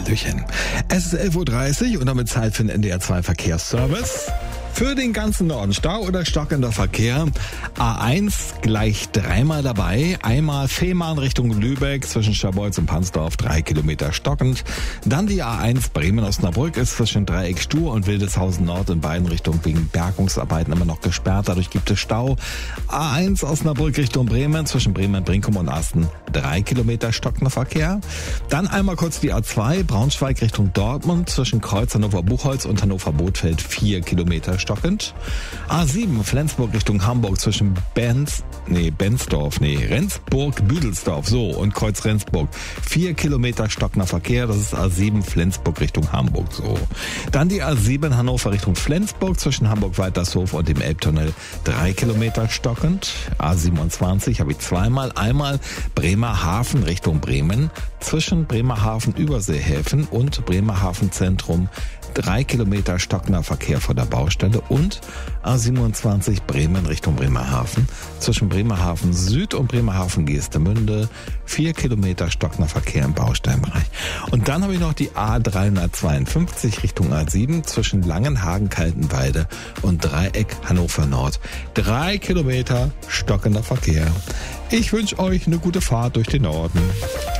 Hallöchen. Es ist 11.30 Uhr und damit Zeit für den NDR 2 Verkehrsservice. Für den ganzen Norden Stau oder stockender Verkehr. A1 gleich dreimal dabei. Einmal Fehmarn Richtung Lübeck zwischen Schabolz und Pansdorf 3 Kilometer stockend. Dann die A1 Bremen-Osnabrück ist zwischen Dreieck Stur und Wildeshausen Nord in beiden Richtungen wegen Bergungsarbeiten immer noch gesperrt. Dadurch gibt es Stau. A1 Osnabrück Richtung Bremen zwischen Bremen-Brinkum und Asten 3 Kilometer stockender Verkehr. Dann einmal kurz die A2 Braunschweig Richtung Dortmund zwischen Kreuz Hannover-Buchholz und Hannover-Bothfeld 4 Kilometer stockend. A7 Flensburg Richtung Hamburg zwischen Rendsburg-Büdelsdorf und Kreuz Rendsburg 4 Kilometer stockender Verkehr. Das ist A7 Flensburg Richtung Hamburg so. Dann die A7 Hannover Richtung Flensburg zwischen Hamburg-Weitershof und dem Elbtunnel 3 Kilometer stockend. A27 habe ich zweimal. Einmal Bremerhaven Richtung Bremen zwischen Bremerhaven Überseehäfen und Bremerhaven Zentrum 3 Kilometer stockender Verkehr vor der Baustelle und A27 Bremen Richtung Bremerhaven zwischen Bremerhaven Süd und Bremerhaven Geestemünde 4 Kilometer stockender Verkehr im Baustellenbereich. Und dann habe ich noch die A352 Richtung A7 zwischen Langenhagen-Kaltenweide und Dreieck Hannover Nord 3 Kilometer stockender Verkehr. Ich wünsche euch eine gute Fahrt durch den Norden.